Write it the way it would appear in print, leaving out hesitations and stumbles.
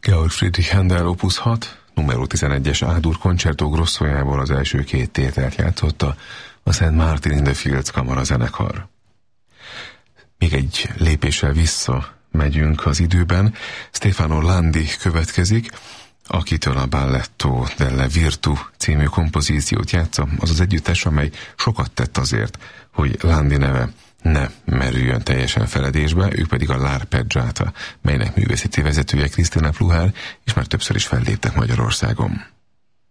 Georg Friedrich Händel opus 6, numero 11-es A-dur Concerto Grossójából az első két tételt játszotta a St. Martin in the Fields kamarazenekar. Még egy lépéssel vissza megyünk az időben. Stefano Landi következik, akitől a Balletto delle Virtù című kompozíciót játsza, az az együttes, amely sokat tett azért, hogy Landi neve ne merüljön teljesen feledésbe, ők pedig a L'Arpeggiata, melynek művészeti vezetője Krisztina Pluhár, és már többször is felléptek Magyarországon.